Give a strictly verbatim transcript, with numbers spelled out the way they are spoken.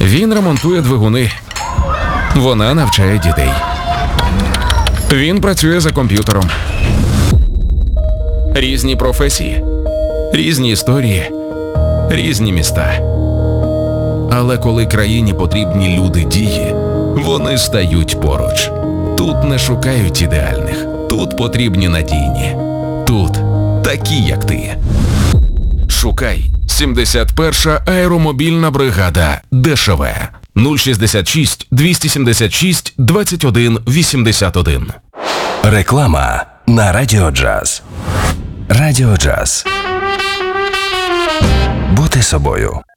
Він ремонтує двигуни. Вона навчає дітей. Він працює за комп'ютером. Різні професії, різні історії, різні міста. Але коли країні потрібні люди дії, вони стають поруч. Тут не шукають ідеальних, тут потрібні надійні. Тут такі, як ти. Шукай сімдесят перша аеромобільна бригада ДШВ нуль шістдесят шість двісті сімдесят шість двадцять один вісімдесят один. Реклама на Радіо Джаз. Радіо Джаз. Бути собою.